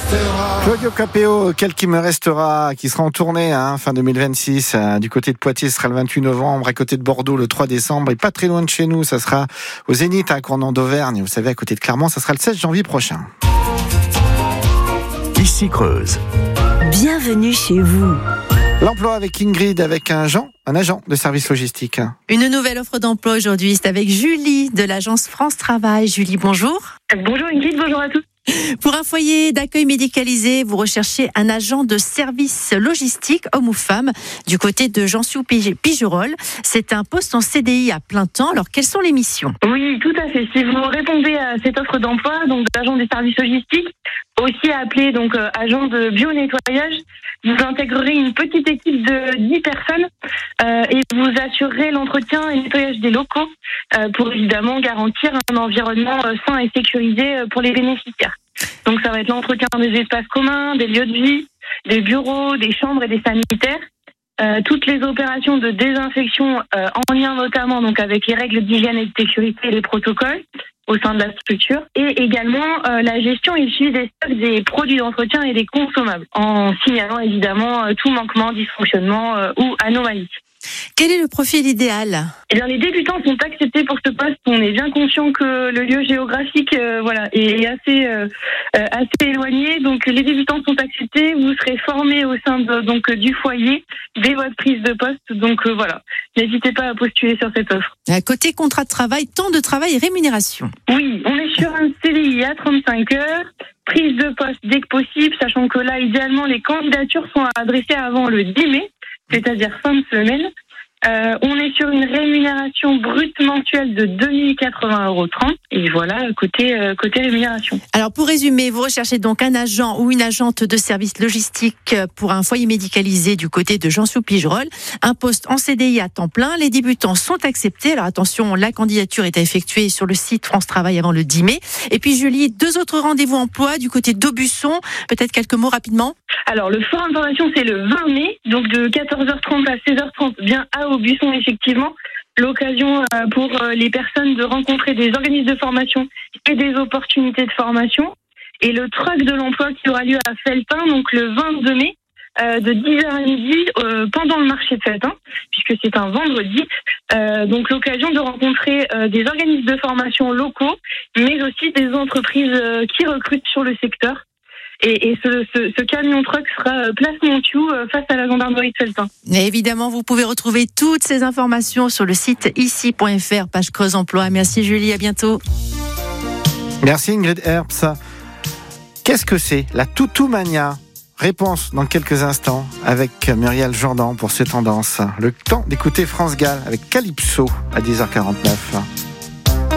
Claudio Capéo, Quel qui me restera, qui sera en tournée fin 2026, du côté de Poitiers, ce sera le 28 novembre, à côté de Bordeaux le 3 décembre, et pas très loin de chez nous, ça sera au Zénith à Cournant d'Auvergne, vous savez, à côté de Clermont, ça sera le 16 janvier prochain. Ici Creuse. Bienvenue chez vous. L'emploi avec Ingrid, avec un agent de service logistique. Une nouvelle offre d'emploi aujourd'hui, c'est avec Julie de l'agence France Travail. Julie, bonjour. Bonjour Ingrid, bonjour à tous. Pour un foyer d'accueil médicalisé, vous recherchez un agent de service logistique, homme ou femme, du côté de Jansiou-Pigerolles. C'est un poste en CDI à plein temps. Alors, quelles sont les missions ? Oui, tout à fait. Si vous répondez à cette offre d'emploi, donc d'agent des services logistiques, aussi appelé donc agent de bio-nettoyage, vous intégrerez une petite équipe de 10 personnes et vous assurerez l'entretien et le nettoyage des locaux pour évidemment garantir un environnement sain et sécurisé pour les bénéficiaires. Donc ça va être l'entretien des espaces communs, des lieux de vie, des bureaux, des chambres et des sanitaires. Toutes les opérations de désinfection en lien notamment donc avec les règles d'hygiène et de sécurité et les protocoles au sein de la structure, et également la gestion et le suivi des stocks des produits d'entretien et des consommables, en signalant évidemment tout manquement, dysfonctionnement ou anomalie. Quel est le profil idéal ? Eh bien, les débutants sont acceptés pour ce poste. On est bien conscient que le lieu géographique, est assez éloigné. Donc, les débutants sont acceptés. Vous serez formés au sein du foyer dès votre prise de poste. Donc, n'hésitez pas à postuler sur cette offre. Côté contrat de travail, temps de travail et rémunération. Oui, on est sur un CDI à 35 heures. Prise de poste dès que possible, sachant que là, idéalement, les candidatures sont adressées avant le 10 mai. C'est-à-dire fin de semaine. On est sur une rémunération brute mensuelle de 2080,30 €. Et voilà, côté rémunération. Alors, pour résumer, vous recherchez donc un agent ou une agente de service logistique pour un foyer médicalisé du côté de Jansiou-Pigerolles. Un poste en CDI à temps plein. Les débutants sont acceptés. Alors, attention, la candidature est à effectuer sur le site France Travail avant le 10 mai. Et puis, Julie, 2 autres rendez-vous emploi du côté d'Aubusson. Peut-être quelques mots rapidement. Alors, le forum d'information, c'est le 20 mai, donc de 14h30 à 16h30, bien à Aubusson, effectivement. L'occasion pour les personnes de rencontrer des organismes de formation et des opportunités de formation. Et le truck de l'emploi qui aura lieu à Felletin, donc le 22 mai, de 10h à midi, pendant le marché de Felletin, puisque c'est un vendredi. Donc l'occasion de rencontrer des organismes de formation locaux, mais aussi des entreprises qui recrutent sur le secteur. Et ce camion truck sera place Montiou face à la gendarmerie de Felletin. Et évidemment, vous pouvez retrouver toutes ces informations sur le site ici.fr, page Creuse Emploi. Merci Julie, à bientôt. Merci Ingrid Herbst. Qu'est-ce que c'est la toutoumania ? Réponse dans quelques instants avec Muriel Jourdan pour ces tendances. Le temps d'écouter France Gall avec Calypso à 10h49.